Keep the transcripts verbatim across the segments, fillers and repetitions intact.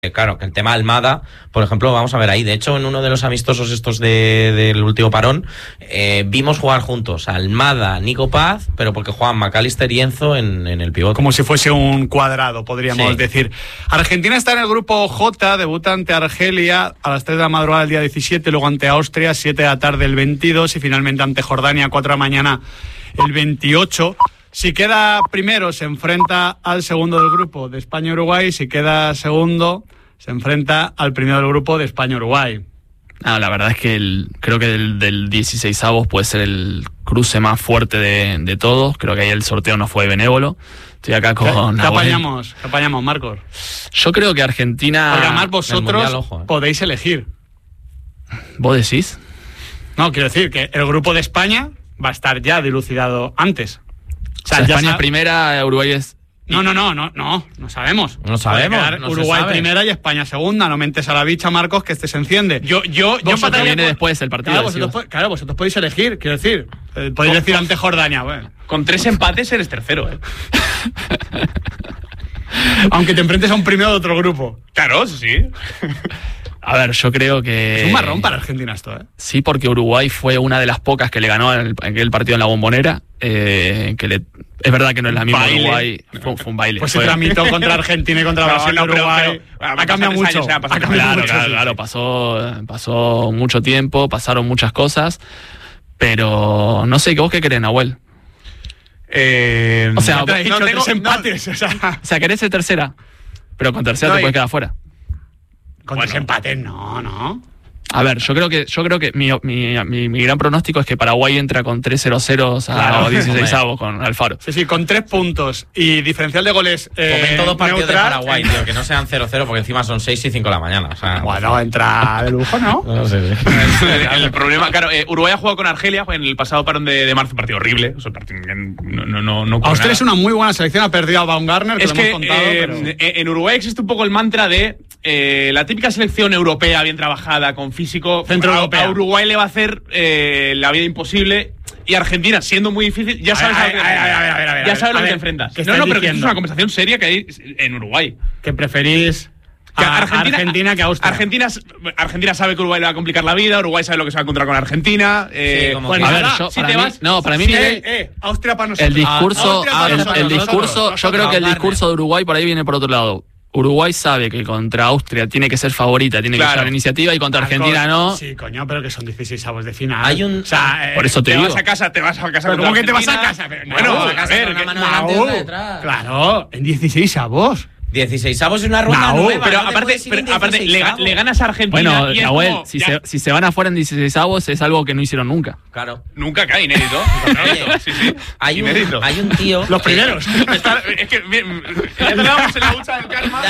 Claro, que el tema Almada, por ejemplo, vamos a ver ahí. De hecho, en uno de los amistosos estos de, del último parón, eh, vimos jugar juntos a Almada, Nico Paz, pero porque juegan McAllister y Enzo en, en el pivote. Como si fuese un cuadrado, podríamos sí. decir. Argentina está en el grupo J, debuta ante Argelia a las tres de la madrugada del día diecisiete, luego ante Austria, siete de la tarde el veintidós y finalmente ante Jordania, cuatro de la mañana el veintiocho. Si queda primero, se enfrenta al segundo del grupo de España-Uruguay. Si queda segundo, se enfrenta al primero del grupo de España-Uruguay. No, la verdad es que el, creo que del, del dieciseisavos puede ser el cruce más fuerte de, de todos. Creo que ahí el sorteo no fue benévolo. Estoy acá con... ¿Qué, ¿qué apañamos? ¿Qué apañamos, Marcos? Yo creo que Argentina... Porque además vosotros mundial, ojo, eh. podéis elegir. ¿Vos decís? No, quiero decir que el grupo de España va a estar ya dilucidado antes. O sea, o sea España es primera, Uruguay es... No, no, no, no, no, no sabemos. No sabemos. No Uruguay primera y España segunda. No mentes a la bicha, Marcos, que este se enciende. Yo, yo, yo empataría. Viene después el partido. Claro, vosotros, claro, vosotros podéis elegir, quiero decir. Eh, podéis decir ante Jordania. Bueno. Con tres empates eres tercero, ¿eh? Aunque te enfrentes a un primero de otro grupo. Claro, eso sí. A ver, yo creo que... Es un marrón para Argentina esto, ¿eh? Sí, porque Uruguay fue una de las pocas que le ganó en, el, en aquel partido en la Bombonera. Eh, que le, es verdad que no es la misma baile. Uruguay. Fue, fue un baile. Pues fue. Se tramitó contra Argentina y contra no, Brasil. No, pero, Uruguay. Pero, ha cambiado mucho. Años, ha ha cambiado claro, mucho. Claro, sí. claro. Pasó, pasó mucho tiempo, pasaron muchas cosas. Pero no sé, ¿vos qué querés, Nahuel? Eh, o sea, no te he dicho no tengo, tres empates. No, o, sea. o sea, querés ser tercera. Pero con tercera no, te puedes quedar fuera. Con bueno. tres empates, no, no. A ver, yo creo que yo creo que mi, mi, mi, mi gran pronóstico es que Paraguay entra con tres cero cero a claro, dieciseisavos con Alfaro. Sí, sí, con tres puntos y diferencial de goles eh, Comento dos partidos neutral, de Paraguay, tío, que no sean cero cero porque encima son seis y cinco de la mañana. O sea, bueno, entra de lujo, ¿no? No sé, sí. el, el problema, claro, eh, Uruguay ha jugado con Argelia en el pasado parón de, de marzo, un partido horrible. O sea, partido, no, no, no, no Austria nada. es una muy buena selección, ha perdido a Baumgartner, que es lo que hemos contado. Eh, pero... en Uruguay existe un poco el mantra de eh, la típica selección europea bien trabajada, con físico. Centro A, a Uruguay le va a hacer eh, la vida imposible y Argentina siendo muy difícil ya sabes a, a, a, a, a, ya sabes lo que te enfrentas. No, no, pero que es una conversación seria que hay en Uruguay. Que preferís que a Argentina, Argentina que a Austria. Argentina, Argentina sabe que Uruguay le va a complicar la vida, Uruguay sabe lo que se va a encontrar con Argentina. Eh, sí, como bueno, a ver, yo, si para te mí, vas, no, para mí sí, eh, eh, Austria para nosotros. El discurso, ah, el, nosotros, el discurso, nosotros, yo creo que el nosotros, discurso de Uruguay por ahí viene por otro lado. Uruguay sabe que contra Austria tiene que ser favorita, tiene claro. que llevar la iniciativa y contra Marcos, Argentina no. Sí, coño, pero que son dieciseisavos de final. Hay un, o sea, eh, por eso te, te digo. vas a casa, te vas a casa. ¿Cómo que te vas a casa? Pero, bueno, bueno, a, casa a ver, con una que, mano delante y otra detrás. Claro, en dieciseisavos. dieciseisavos es una ronda no, nueva. pero no aparte, pero aparte le, le ganas a Argentina. Bueno, y Nahuel, como, si, se, si se van afuera en dieciseisavos es algo que no hicieron nunca. Claro. Nunca cae, inédito. Oye, sí, sí. Hay, un, inédito. hay un tío. Los primeros. Está, es que ya tardábamos en la ducha del karma.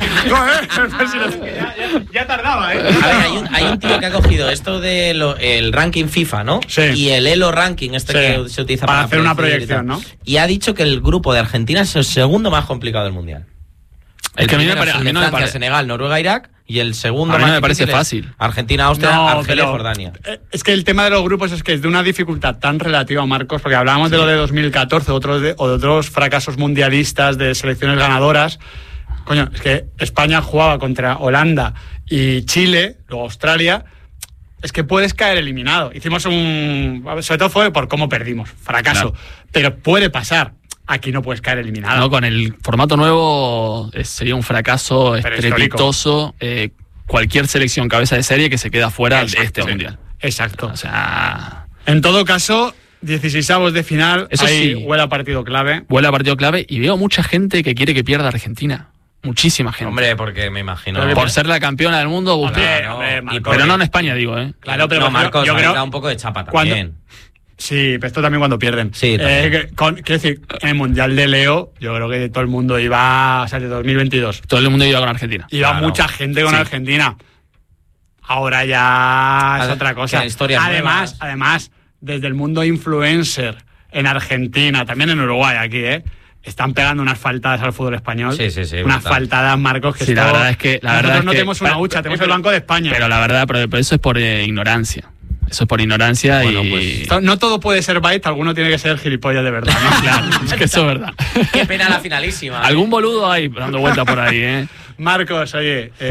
Ya, ya, ya tardaba, ¿eh? A ver, hay un, hay un tío que ha cogido esto del ranking FIFA, ¿no? Sí. Y el Elo ranking, este sí. que se utiliza para, para hacer una proyección, y ¿no? Y ha dicho que el grupo de Argentina es el segundo más complicado del mundial. Es que a mí me parece, parece, a mí no Francia, me parece. Senegal, Noruega, Irak y el segundo A mí más no me parece difícil fácil. es Argentina, Austria, no, Argelia, pero, Jordania. Es que el tema de los grupos es que es de una dificultad tan relativa, Marcos, porque hablábamos sí. de lo de dos mil catorce otros de, o de otros fracasos mundialistas de selecciones ganadoras. Coño, es que España jugaba contra Holanda y Chile, luego Australia. Es que puedes caer eliminado. Hicimos un... Sobre todo fue por cómo perdimos. Fracaso. Claro. Pero puede pasar. Aquí no puedes caer eliminado. No, con el formato nuevo eh, sería un fracaso Pero estrepitoso. Eh, cualquier selección cabeza de serie que se queda fuera Exacto, de este sí. mundial. Exacto. O sea... En todo caso, dieciseisavos de final, eso ahí sí, huele a partido clave. Huele a partido clave y veo mucha gente que quiere que pierda Argentina. Muchísima gente. Hombre, porque me imagino... Pero por ser la campeona del mundo... Hombre, no, hombre, Marcos, pero no en España, digo, ¿eh? Claro, pero... No, Marcos, yo creo da un poco de chapa cuando, también. Sí, pero esto también cuando pierden. Sí, eh, que, con, quiero decir, en el Mundial de Leo, yo creo que todo el mundo iba... O sea, de dos mil veintidós. Todo el mundo iba con Argentina. Iba claro. mucha gente con sí. Argentina. Ahora ya es otra cosa. Además, nueva. además, desde el mundo influencer en Argentina, también en Uruguay aquí, ¿eh? Están pegando unas faltadas al fútbol español. Sí, sí, sí. Unas brutal. faltadas, Marcos, que sí, esto, la verdad es que la nosotros verdad no es que, tenemos una hucha, tenemos el Banco de España. Pero la verdad, pero, pero eso es por eh, ignorancia. Eso es por ignorancia bueno, y... Pues, no todo puede ser byte, alguno tiene que ser gilipollas de verdad, ¿no? Claro, es que eso es verdad. Qué pena la finalísima. Algún boludo hay dando vuelta por ahí, ¿eh? Marcos, oye. Eh,